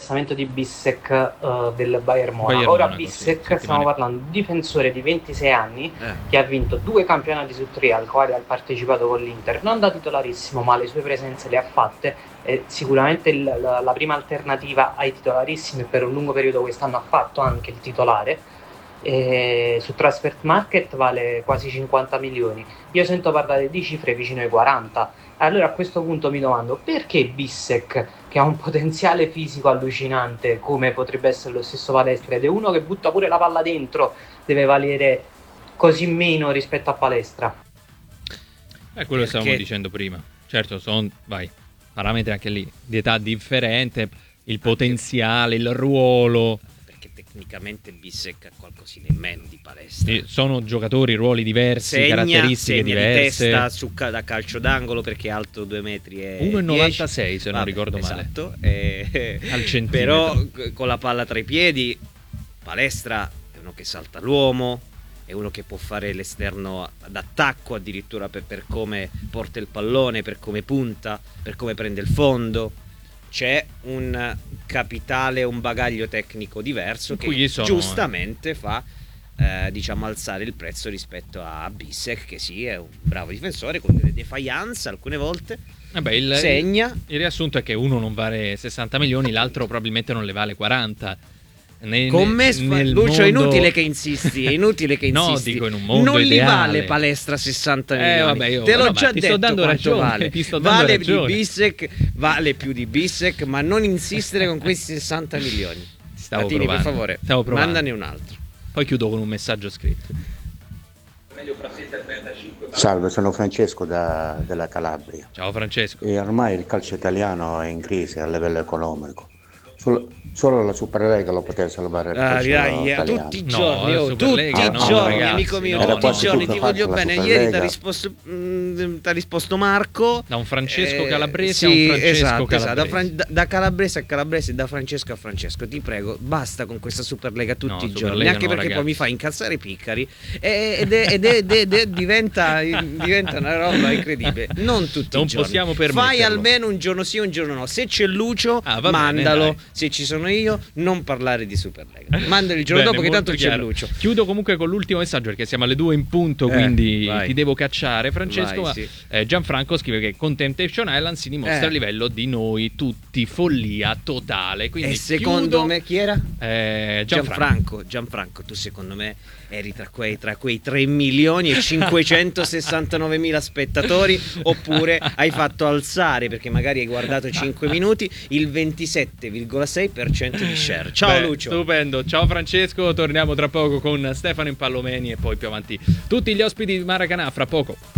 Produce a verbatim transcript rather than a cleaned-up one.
piazzamento di Bissek uh, del Bayern Monaco. Bayern Ora Monaco, Bissek, sì, stiamo parlando di un difensore di ventisei anni Eh. che ha vinto due campionati su tre al quale ha partecipato con l'Inter, non da titolarissimo, ma le sue presenze le ha fatte. È sicuramente il, la, la prima alternativa ai titolarissimi, per un lungo periodo quest'anno ha fatto anche il titolare. E su Transfer Market vale quasi cinquanta milioni. Io sento parlare di cifre vicino ai quaranta. Allora a questo punto mi domando perché Bissek, che ha un potenziale fisico allucinante come potrebbe essere lo stesso Palestra, ed è uno che butta pure la palla dentro, deve valere così meno rispetto a Palestra. È quello che stavamo Perché- dicendo prima. Certo, sono vai parametri anche lì di età differente, il potenziale, il ruolo. Perché tecnicamente Bissek ha qualcosina in meno di Palestra. Sì, sono giocatori, ruoli diversi, Segna, caratteristiche segna di diverse. testa su ca- da calcio d'angolo perché è alto due metri e uno virgola dieci. novantasei se non Vabbè, ricordo male. esatto, e- Al centimetro. però c- con la palla tra i piedi Palestra è uno che salta l'uomo, è uno che può fare l'esterno d'attacco addirittura per, per come porta il pallone, per come punta, per come prende il fondo. C'è un capitale, un bagaglio tecnico diverso Qui che sono- giustamente fa eh, diciamo alzare il prezzo rispetto a Bissek, che sì è un bravo difensore con delle defiance alcune volte, Vabbè, il, segna. il riassunto è che uno non vale sessanta milioni, l'altro probabilmente non le vale quaranta. Ne- Con ne- me sfa- nel Lucio è mondo- inutile che insisti, è inutile che No, insisti. dico in un mondo non ideale. li vale Palestra sessanta Eh, milioni. vabbè, io- Te l'ho no, ma già ti sto detto dando quanto ragione, vale. ti sto dando Vale ragione. di Bissek, vale più di Bissek, ma non insistere con questi sessanta milioni. Stavo Latini, per provando. favore, Stavo provando. mandane un altro. Poi chiudo con un messaggio scritto. Salve, sono Francesco da- della Calabria Ciao Francesco. e ormai il calcio italiano è in crisi a livello economico. Solo, solo la Superlega lo poteva salvare il Ah, calcio dai, italiano. tutti i No, giorni, la oh, Superlega tutti i no, giorni, ragazzi, amico mio, no, Era tutti i quasi giorni tutto ti fatto voglio la bene. Superlega. Ieri ti ha risposto, mm, t'ha risposto Marco. Da un Francesco Eh, Calabrese a sì, un Francesco esatto, Calabrese. esatto, da, Fran- da- da Calabrese a Calabrese, da Francesco a Francesco. Ti prego, basta con questa Superlega tutti No, i giorni, Superlega anche no, perché ragazzi. poi mi fa incazzare i piccari e- ed, è- ed, è- ed è- ed è- diventa, diventa una roba incredibile. Non tutti Non i giorni. possiamo Fai permetterlo. almeno un giorno sì, un giorno no. Se c'è Lucio, Ah, va bene, mandalo. dai. Se ci sono io, non parlare di Superlega. Mandalo il giorno Bene, dopo che tanto molto c'è chiaro. Lucio. Chiudo comunque con l'ultimo messaggio perché siamo alle due in punto, Eh, quindi vai. ti devo cacciare Francesco. Vai, ma, sì. eh, Gianfranco scrive che con Temptation Island si dimostra Eh. a livello di noi tutti follia totale. Quindi E secondo chiudo- me chi era? eh, Gianfranco. Gianfranco, Gianfranco, tu secondo me eri tra quei, tra quei tre milioni e cinquecentosessantanove mila spettatori, oppure hai fatto alzare, perché magari hai guardato cinque minuti, il ventisette virgola sei per cento di share. Ciao Beh, Lucio. Stupendo, ciao Francesco, torniamo tra poco con Stefano Impallomeni e poi più avanti tutti gli ospiti di Maracanã, fra poco.